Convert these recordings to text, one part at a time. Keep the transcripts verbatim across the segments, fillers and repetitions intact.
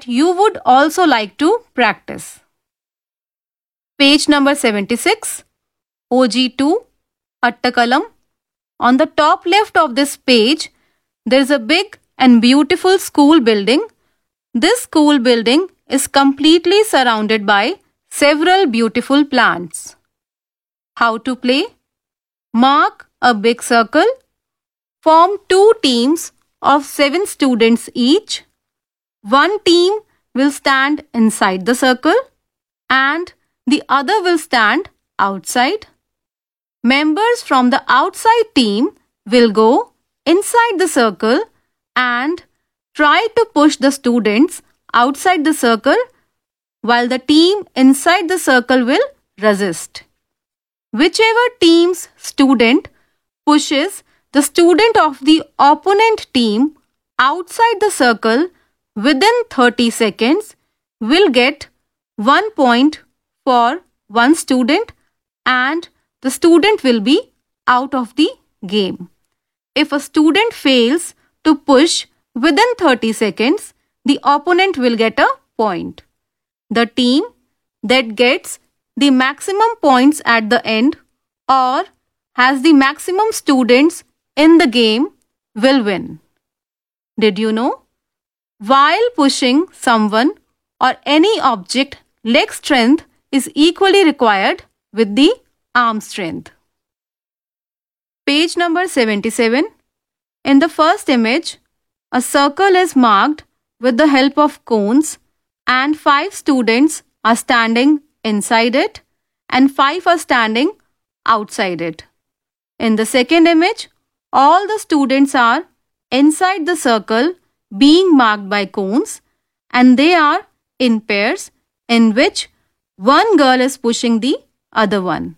that you would also like to practice. Page number seventy-six, O G two, Attakalam. On the top left of this page, there is a big and beautiful school building. This school building is completely surrounded by several beautiful plants. How to play? Mark a big circle. Form two teams of seven students each. One team will stand inside the circle and the other will stand outside. Members from the outside team will go inside the circle and try to push the students outside the circle, while the team inside the circle will resist. Whichever team's student pushes the student of the opponent team outside the circle within thirty seconds will get one point for one student, and the student will be out of the game. If a student fails to push within thirty seconds, the opponent will get a point. The team that gets the maximum points at the end or has the maximum students in the game will win. Did you know? While pushing someone or any object, leg strength is equally required with the arm strength. Page number seventy-seven. In the first image, a circle is marked with the help of cones and five students are standing inside it and five are standing outside it. In the second image, all the students are inside the circle being marked by cones and they are in pairs in which one girl is pushing the other one.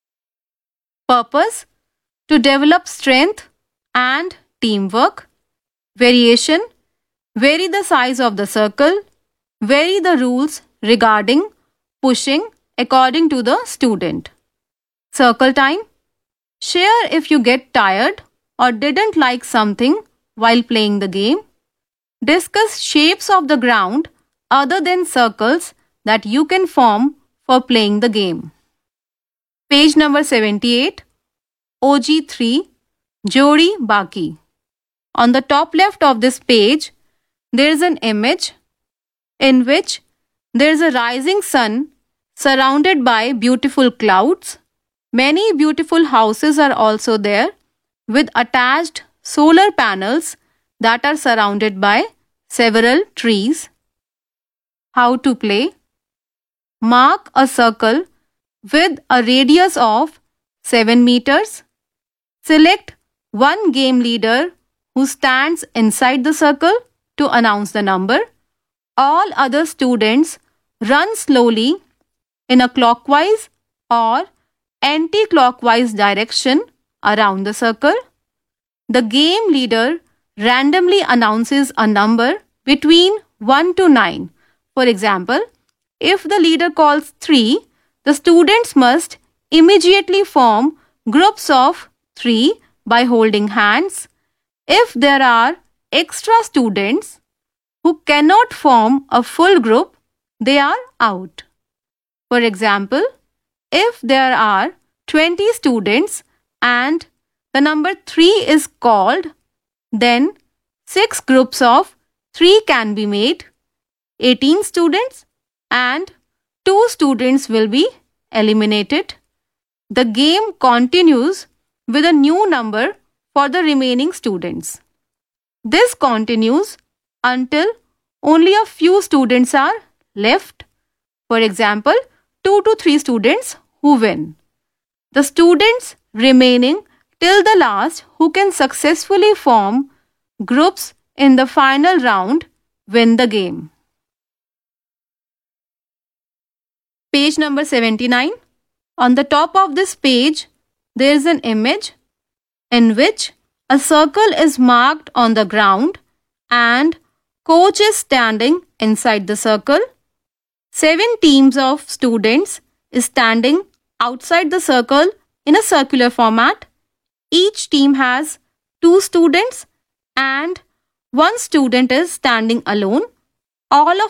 Purpose: to develop strength and teamwork. Variation: vary the size of the circle. Vary the rules regarding pushing according to the student. Circle time: share if you get tired or didn't like something while playing the game. Discuss shapes of the ground other than circles that you can form for playing the game. Page number seventy-eight, O G three, Jodi Baki. On the top left of this page, there is an image in which there is a rising sun surrounded by beautiful clouds. Many beautiful houses are also there with attached solar panels that are surrounded by several trees. How to play? Mark a circle with a radius of seven meters. Select one game leader who stands inside the circle to announce the number. All other students run slowly in a clockwise or anti-clockwise direction around the circle. The game leader randomly announces a number between one to nine. For example, if the leader calls three, the students must immediately form groups of three by holding hands. If there are extra students who cannot form a full group, they are out. For example, if there are twenty students and the number three is called, then six groups of three can be made. eighteen students and two students will be eliminated. The game continues with a new number for the remaining students. This continues until only a few students are left. For example, two to three students who win. The students remaining till the last who can successfully form groups in the final round win the game. Page number seventy-nine. On the top of this page, there is an image in which a circle is marked on the ground and coach is standing inside the circle. Seven teams of students is standing outside the circle in a circular format. Each team has two students and one student is standing alone. All of